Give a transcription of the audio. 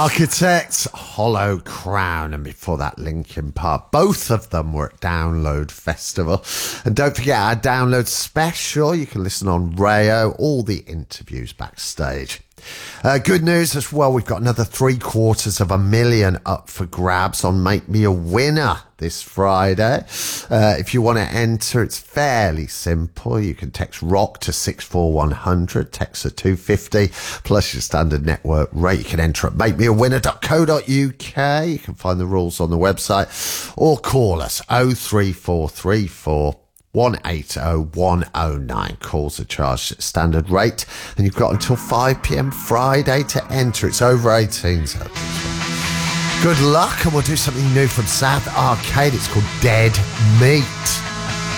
Architects, Hollow Crown, and before that Linkin Park. Both of them were at Download Festival. And don't forget our Download special. You can listen on Rayo, all the interviews backstage. Good news as well, we've got another 750,000 up for grabs on Make Me a Winner this Friday. If you want to enter, it's fairly simple. You can text ROCK to 64100, text to 250 plus your standard network rate. You can enter at makemeawinner.co.uk. You can find the rules on the website or call us 03434 180-109. Calls are charged at standard rate, and you've got until 5 p.m. Friday to enter. It's over 18s. So good luck, and we'll do something new from South Arcade. It's called Dead Meat.